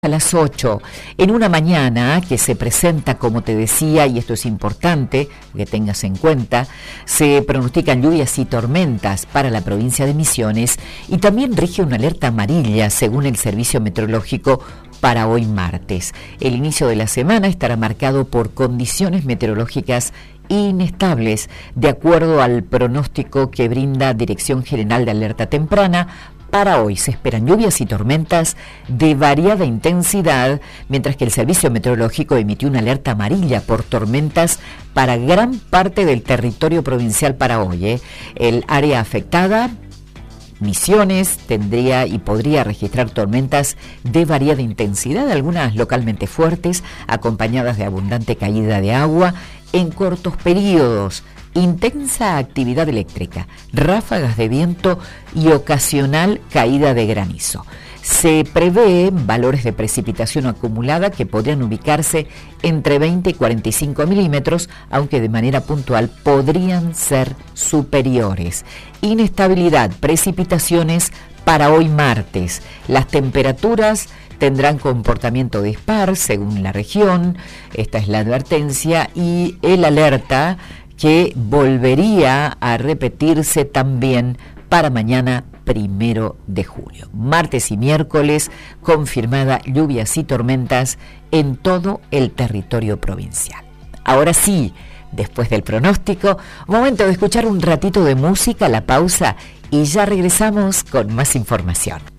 A las 8, en una mañana que se presenta, como te decía, y esto es importante que tengas en cuenta, se pronostican lluvias y tormentas para la provincia de Misiones y también rige una alerta amarilla según el Servicio Meteorológico para hoy martes. El inicio de la semana estará marcado por condiciones meteorológicas inestables, de acuerdo al pronóstico que brinda Dirección General de Alerta Temprana. Para hoy se esperan lluvias y tormentas de variada intensidad, mientras que el Servicio Meteorológico emitió una alerta amarilla por tormentas para gran parte del territorio provincial para hoy. El área afectada, Misiones, tendría y podría registrar tormentas de variada intensidad, algunas localmente fuertes, acompañadas de abundante caída de agua en cortos periodos, intensa actividad eléctrica, ráfagas de viento y ocasional caída de granizo. Se prevé valores de precipitación acumulada que podrían ubicarse entre 20 y 45 milímetros, aunque de manera puntual podrían ser superiores. Inestabilidad, precipitaciones para hoy martes. Las temperaturas tendrán comportamiento dispar según la región, esta es la advertencia, y el alerta que volvería a repetirse también para mañana 1 de julio. Martes y miércoles, confirmada lluvias y tormentas en todo el territorio provincial. Ahora sí, después del pronóstico, momento de escuchar un ratito de música, la pausa, y ya regresamos con más información.